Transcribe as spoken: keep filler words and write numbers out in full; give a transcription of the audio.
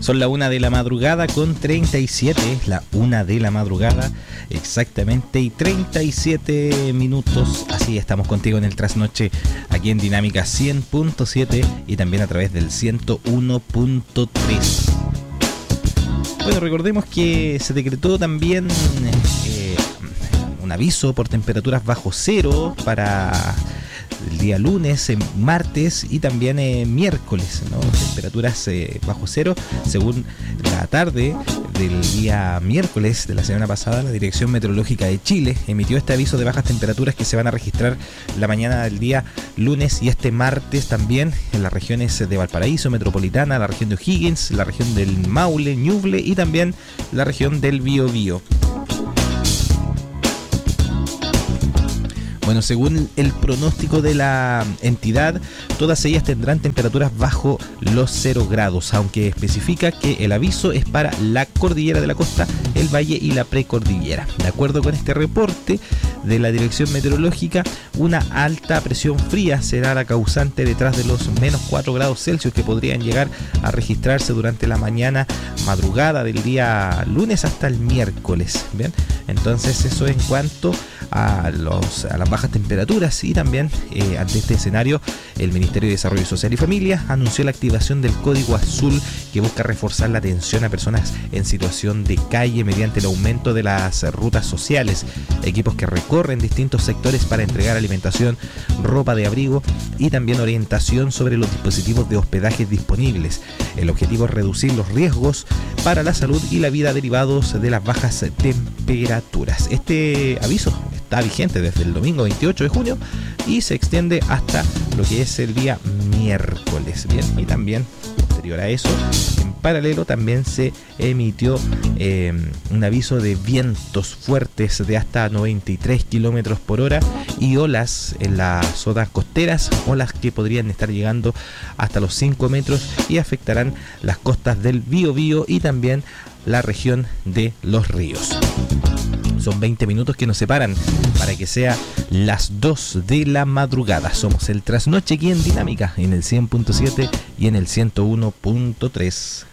Son la una de la madrugada con treinta y siete, la una de la madrugada exactamente y treinta y siete minutos. Así estamos contigo en el Trasnoche aquí en Dinámica cien punto siete y también a través del ciento uno punto tres. Bueno, recordemos que se decretó también eh, un aviso por temperaturas bajo cero para el día lunes, eh, martes y también eh, miércoles, ¿no? Temperaturas eh, bajo cero. Según la tarde del día miércoles de la semana pasada, la Dirección Meteorológica de Chile emitió este aviso de bajas temperaturas que se van a registrar la mañana del día lunes y este martes también en las regiones de Valparaíso, Metropolitana, la región de O'Higgins, la región del Maule, Ñuble y también la región del Biobío. Bueno, según el pronóstico de la entidad, todas ellas tendrán temperaturas bajo los cero grados, aunque especifica que el aviso es para la cordillera de la costa, el valle y la precordillera. De acuerdo con este reporte de la Dirección Meteorológica, una alta presión fría será la causante detrás de los menos cuatro grados Celsius que podrían llegar a registrarse durante la mañana madrugada del día lunes hasta el miércoles. Bien, entonces eso en cuanto a, los, a las bajas temperaturas y también eh, ante este escenario el Ministerio de Desarrollo Social y Familia anunció la activación del Código Azul que busca reforzar la atención a personas en situación de calle mediante el aumento de las rutas sociales, equipos que recorren distintos sectores para entregar alimentación, ropa de abrigo y también orientación sobre los dispositivos de hospedaje disponibles. El objetivo es reducir los riesgos para la salud y la vida derivados de las bajas temperaturas. Este aviso está vigente desde el domingo veintiocho de junio y se extiende hasta lo que es el día miércoles. Bien, y también posterior a eso, en paralelo también se emitió eh, un aviso de vientos fuertes de hasta noventa y tres kilómetros por hora y olas en las zonas costeras, olas que podrían estar llegando hasta los cinco metros y afectarán las costas del Biobío y también la región de Los Ríos. Son veinte minutos que nos separan para que sea las dos de la madrugada. Somos el Trasnoche aquí en Dinámica, en el cien punto siete y en el ciento uno punto tres.